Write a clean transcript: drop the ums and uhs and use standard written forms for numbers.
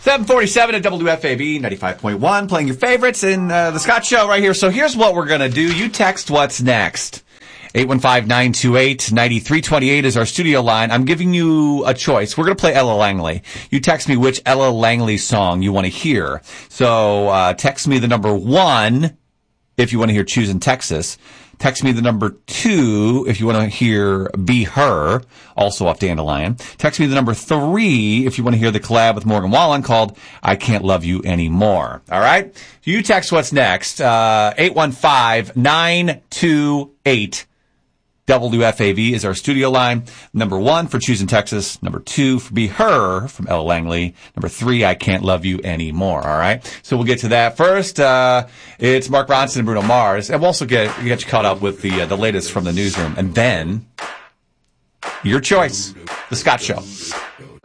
747 at WFAB 95.1, playing your favorites in the Scott Show right here. So here's what we're going to do. You text what's next. 815-928-9328 is our studio line. I'm giving you a choice. We're going to play Ella Langley. You text me which Ella Langley song you want to hear. So text me the number 1 if you want to hear Choosing Texas. Text me the number 2 if you want to hear Be Her, also off Dandelion. Text me the number 3 if you want to hear the collab with Morgan Wallen called I Can't Love You Anymore. All right? You text what's next. 815-928. WFAV is our studio line. Number 1 for Choosing Texas. Number 2 for Be Her from Ella Langley. Number 3, I Can't Love You Anymore. All right. So we'll get to that first. It's Mark Ronson and Bruno Mars. And we'll also get you caught up with the latest from the newsroom. And then your choice, The Scott Show.